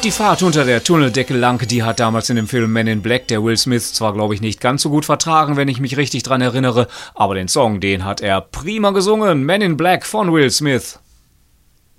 Die Fahrt unter der Tunneldecke lang, die hat damals in dem Film Men in Black der Will Smith zwar, glaube ich, nicht ganz so gut vertragen, wenn ich mich richtig dran erinnere, aber den Song, den hat er prima gesungen. Men in Black von Will Smith.